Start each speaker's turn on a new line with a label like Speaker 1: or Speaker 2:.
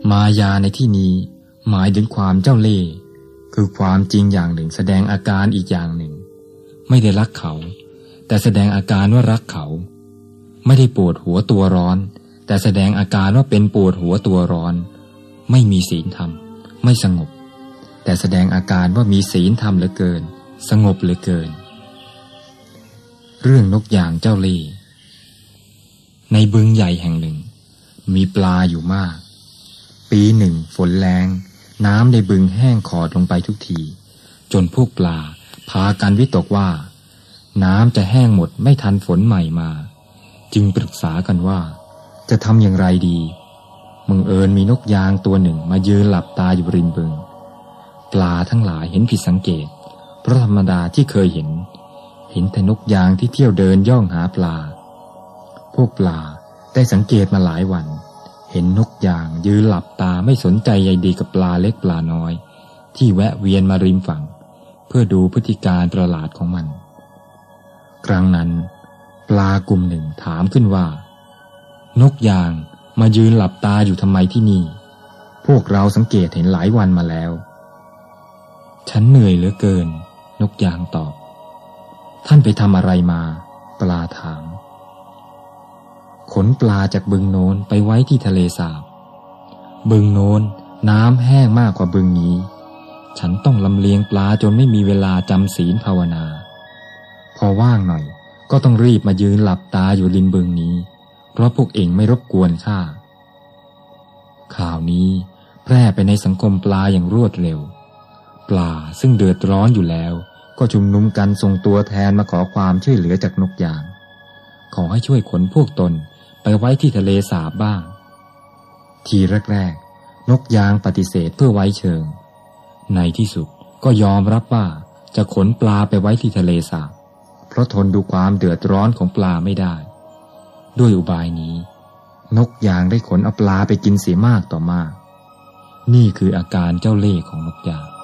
Speaker 1: มายาในที่นี้หมายถึงความเจ้าเล่ห์คือความจริงอย่างหนึ่งแสดงอาการอีกอย่างหนึ่งไม่ได้รักเขาแต่แสดงอาการว่ารักเขาไม่ได้ปวดหัวตัวร้อนแต่แสดงอาการว่าเป็นปวดหัวตัวร้อนไม่มีศีลธรรมไม่สงบแต่แสดงอาการว่ามีศีลธรรมเหลือเกินสงบเหลือเกินเรื่องนกยางเจ้าเล่ห์ในบึงใหญ่แห่งหนึ่งมีปลาอยู่มากปีหนึ่งฝนแรงน้ำในบึงแห้งขอดลงไปทุกทีจนพวกปลาพากันวิตกว่าน้ำจะแห้งหมดไม่ทันฝนใหม่มาจึงปรึกษากันว่าจะทำอย่างไรดีบังเอิญมีนกยางตัวหนึ่งมายืนหลับตาอยู่ริมบึงปลาทั้งหลายเห็นผิดสังเกตเพราะธรรมดาที่เคยเห็นแต่นกยางที่เที่ยวเดินย่องหาปลาพวกปลาได้สังเกตมาหลายวันเห็นนกยางยืนหลับตาไม่สนใจใยดีกับปลาเล็กปลาน้อยที่แวะเวียนมาริมฝั่งเพื่อดูพฤติการประหลาดของมันครั้งนั้นปลากลุ่มหนึ่งถามขึ้นว่านกยางมายืนหลับตาอยู่ทำไมที่นี่พวกเราสังเกตเห็นหลายวันมาแล้วฉันเหนื่อยเหลือเกินนกยางตอบท่านไปทำอะไรมาปลาถามขนปลาจากบึงโน้นไปไว้ที่ทะเลสาบบึงโน้นน้ำแห้งมากกว่าบึงนี้ฉันต้องลำเลียงปลาจนไม่มีเวลาจำศีลภาวนาพอว่างหน่อยก็ต้องรีบมายืนหลับตาอยู่ริมบึงนี้เพราะพวกเองไม่รบกวนข้าข่าวนี้แพร่ไปในสังคมปลาอย่างรวดเร็วปลาซึ่งเดือดร้อนอยู่แล้วก็ชุมนุมกันส่งตัวแทนมาขอความช่วยเหลือจากนกยางขอให้ช่วยขนพวกตนไปไว้ที่ทะเลสาบบ้างทีแรกๆนกยางปฏิเสธเพื่อไว้เชิงในที่สุดก็ยอมรับว่าจะขนปลาไปไว้ที่ทะเลสาบเพราะทนดูความเดือดร้อนของปลาไม่ได้ด้วยอุบายนี้นกยางได้ขนเอาปลาไปกินเสียมากต่อมากนี่คืออาการเจ้าเล่ห์ของนกยาง